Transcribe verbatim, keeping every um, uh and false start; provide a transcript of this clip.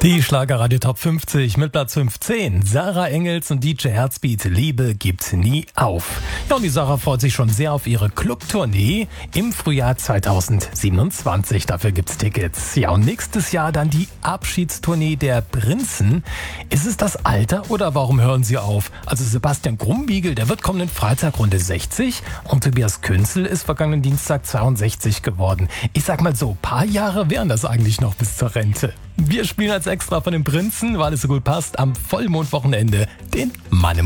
Die Schlagerradio Top fünfzig mit Platz fünfzehn. Sarah Engels und D J Herzbeat, Liebe gibt nie auf. Ja, und die Sarah freut sich schon sehr auf ihre Clubtournee im Frühjahr zweitausendsiebenundzwanzig. Dafür gibt's Tickets. Ja, und nächstes Jahr dann die Abschiedstournee der Prinzen. Ist es das Alter oder warum hören sie auf? Also Sebastian Grumbiegel, der wird kommenden Freitag Runde sechzig und Tobias Künzel ist vergangenen Dienstag zweiundsechzig geworden. Ich sag mal so, paar Jahre wären das eigentlich noch bis zur Rente. Wir spielen als Extra von den Prinzen, weil es so gut passt, am Vollmondwochenende den Mann im